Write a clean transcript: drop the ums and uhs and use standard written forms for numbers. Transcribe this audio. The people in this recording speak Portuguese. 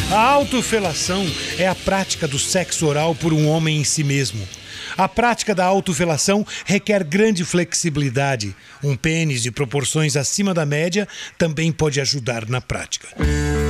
A autofelação é a prática do sexo oral por um homem em si mesmo. A prática da autofelação requer grande flexibilidade. Um pênis de proporções acima da média também pode ajudar na prática.